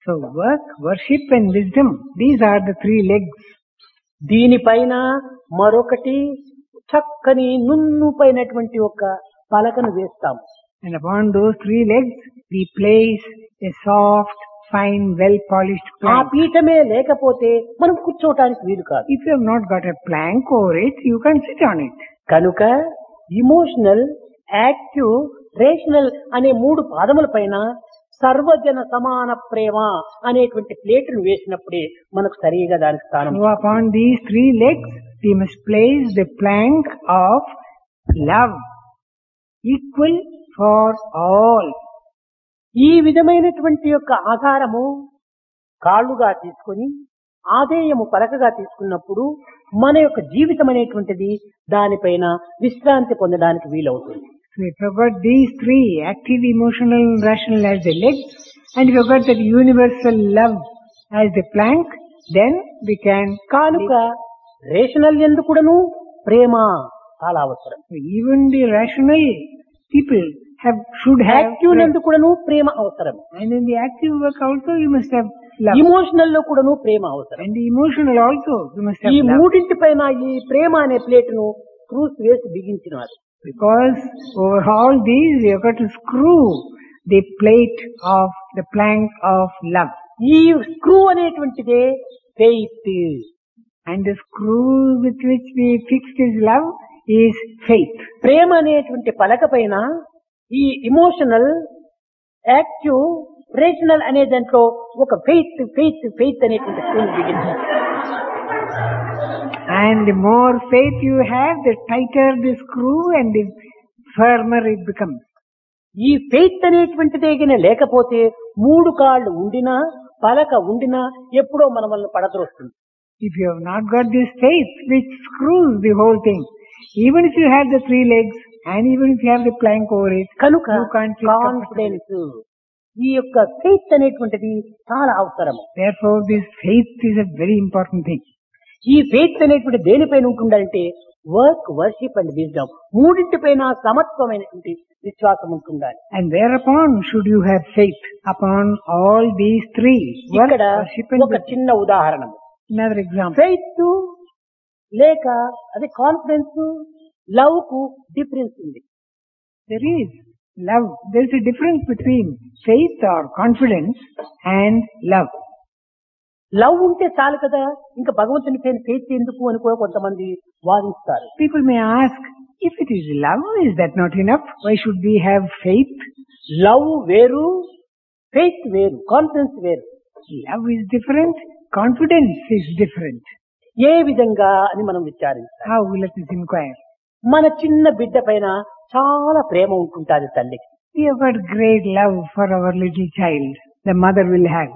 So work, worship and wisdom, these are the three legs. దీనిపైన మరొకటి చక్కని నున్నుపైనటువంటి ఒక పలకను వేస్తాం. And upon those three legs, we place a soft, fine, well-polished ఆ plank. పీఠమే లేకపోతే మనం కూర్చోవటానికి వీలు కాదు. If you have not got a plank over it, you can sit on it. కనుక ఇమోషనల్, యాక్టివ్, రేషనల్ అనే మూడు పాదముల పైన సర్వజన సమాన ప్రేమ అనేటువంటి ప్లేటును వేసినప్పుడే మనకు సరిగా దానికి స్థానం. So upon these three legs, we must place the plank of love, equal for all. ఈ విధమైనటువంటి యొక్క ఆధారము కాళ్ళుగా తీసుకొని ఆదేయము పలకగా తీసుకున్నప్పుడు మన యొక్క జీవితం అనేటువంటిది దానిపైన విశ్రాంతి పొందడానికి వీలవుతుంది. So if you got these three, active, emotional, and rational as the legs, and if you got that universal love as the plank, then we can కానుక రేషనల్ ఎందుకుడను ప్రేమ చాలా అవసరం. even the rational people should have active ఎందుకుడను ప్రేమ అవసరం. and in the active work also you must have love. Emotional లో కూడాను ప్రేమ అవసరం. And the emotional also you must have ఈ love. మూడింటి పైన ఈ ప్రేమ అనే ప్లేటును క్రూస్ వేసి బిగించినారు. Because over all these you have got to screw the plate of the plank of love. ఈ screw అనేటువంటిదే faith. And the screw with which we fixed his love is faith. ప్రేమ అనేటువంటి పలక పైన ఈ ఇమోషనల్, యాక్టివ్, రేషనల్ అనే దాంట్లో ఒక faith faith faith అనేటువంటి screw బిగించారు. And the more faith you have, the tighter the screw and the firmer it becomes. ఈ faith అనేటువంటిదే గిన లేకపోతే మూడు కాళ్ళు ఉండినా పలక ఉండినా ఎప్పుడో మన వల్ల పడద్రోస్తుంది. If you have not got this faith which screws the whole thing, even if you have the three legs and even if you have the plank over it, కనుక you can't sit comfortably. Confidence, ఈ యొక్క faith అనేటువంటిది చాలా అవసరం. Therefore, this faith is a very important thing. ఈ faith అనేటువంటి దేనిపైన ఉంటుందంటే వర్క్, వర్షిప్ అండ్ విజ్డమ్ మూడింటిపైన సమత్వమైనటువంటి విశ్వాసం ఉంటుండాలి. And whereupon should you have faith? Upon all these three. Work, ఇక్కడ worship and ఒక wisdom. చిన్న ఉదాహరణ. Another example. ఫెయిత్ లేక అదే కాన్ఫిడెన్స్, లవ్ కు డిఫరెన్స్ ఉంది. There is love. There is a difference between faith or confidence and love. Love ఉంటే చాలు కదా, ఇంకా భగవంతుని పైన ఫెయిత్ ఎందుకు అని కూడా కొంతమంది వాదిస్తారు. People may ask, if it is love, is that not enough? Why should we have faith? Love వేరు, ఫెయిత్ వేరు, కాన్ఫిడెన్స్ వేరు. Love is different, confidence is different. ఏ విధంగా అని మనం విచారించాలి. How? Let us inquire. మన చిన్న బిడ్డ పైన చాలా ప్రేమ ఉంటుంటాది తల్లికి. We have got great love for our little child. The mother will have.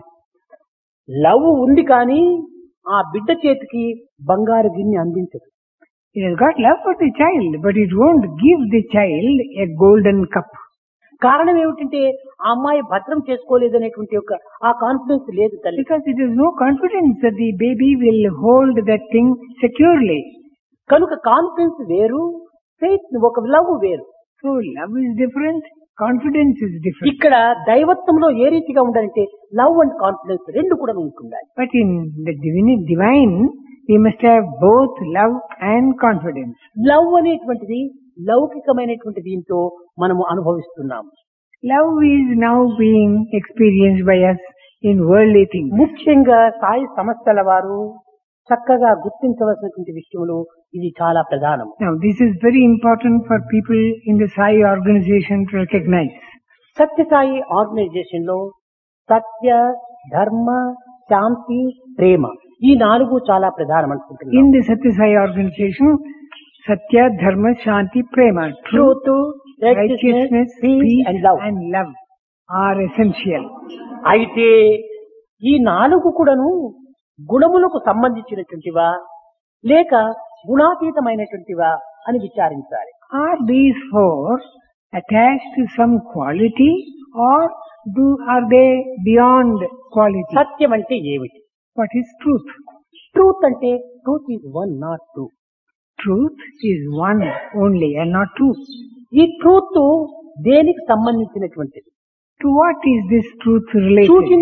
Love ఉంది కానీ ఆ బిడ్డ చేతికి బంగారు గిన్నె అందించదు. It has got love for the child, but it won't give the child a golden cup. కారణం ఏమిటంటే ఆ అమ్మాయి భద్రం చేసుకోలేదనేటువంటి ఒక ఆ కాన్ఫిడెన్స్ లేదు తల్లి. Because it has no confidence that the baby will hold that thing securely. కనుక కాన్ఫిడెన్స్ వేరు, ఫెయిత్ ఒక లవ్ వేరు. So love is different, confidence is different. ఇక్కడ దైవత్వంలో ఏ రీతిగా ఉండాలంటే లవ్ అండ్ కాన్ఫిడెన్స్ రెండు కూడా ఉంటుండాలి. But in the divine, we must have both love and confidence. Love అనేటువంటిది లౌకికమైనటువంటి దీంతో మనము అనుభవిస్తున్నాము. Love is now being experienced by us in worldly things. ముఖ్యంగా సాయి సంస్థల వారు చక్కగా గుర్తించవలసినటువంటి విషయంలో ఇది చాలా ప్రధానం. Now this is very important for people in the Sai organization to recognize. Sathya Sai organisation లో సత్య, ధర్మ, శాంతి, ప్రేమ ఈ నాలుగు చాలా ప్రధానం అనుకుంటున్నాను. In the Satya Sai organization, Satya, Dharma, Shanti, Prema, truth, righteousness, peace and love are essential. అయితే ఈ నాలుగు కూడాను గుణములకు సంబంధించినటువంటివా లేక గుణాతీతమైనటువంటివా అని విచారించాలి. Are these four attached to some quality or are they beyond quality? సత్యం అంటే ఏమిటి? What is truth? ట్రూత్ అంటే truth is one not two. Truth is one only and not two. ఈ ట్రూత్ దేనికి సంబంధించినటువంటిది? To what is this truth related?